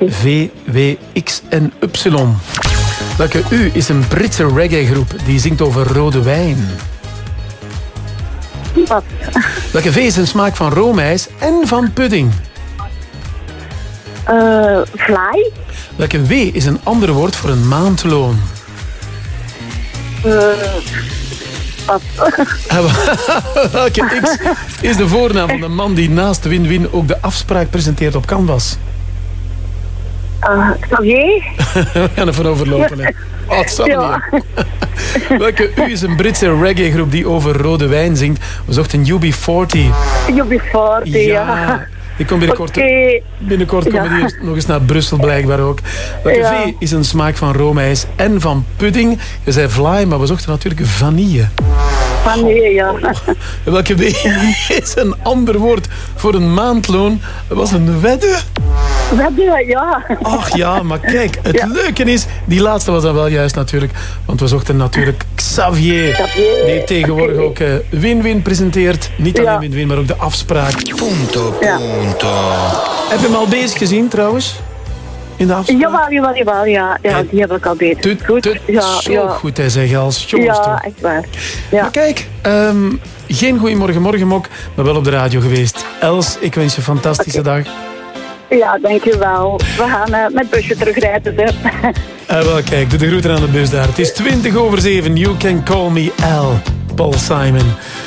V, W, X en Y. Welke U is een Britse reggae-groep die zingt over rode wijn? Pas. Welke V is een smaak van roomijs en van pudding? Fly. Welke W is een ander woord voor een maandloon? Pas. Welke X is de voornaam van de man die naast Win-Win ook de afspraak presenteert op Canvas? Xavier. We gaan ervan overlopen. Hè. Oh, het zal niet. Welke U is een Britse reggae-groep die over rode wijn zingt? We zochten UB40. UB40, ja. Die komt binnenkort komen die eerst nog eens naar Brussel blijkbaar ook. Welke V is een smaak van roomijs en van pudding? Je zei fly, maar we zochten natuurlijk vanille. Vanille, ja. Welke W is een ander woord voor een maandloon? Dat was een wedde. Wedde, ja. Ach ja, maar kijk, het leuke is, die laatste was dan wel juist natuurlijk. Want we zochten natuurlijk Xavier. Die tegenwoordig ook Win-Win presenteert. Niet alleen Win-Win, maar ook de afspraak. Punto. Heb je hem al bezig gezien trouwens? In de afspraak? Jawel, ja. Ja, die heb ik al bezig. Goed, hij zegt als jongens toch. Ja, echt waar. Ja. Maar kijk, geen Goeiemorgen Mok, maar wel op de radio geweest. Els, ik wens je een fantastische dag. Ja, dankjewel. We gaan met busje terugrijden. Wel, kijk, doe de groeten aan de bus daar. Het is 7:20. You can call me Al. Paul Simon.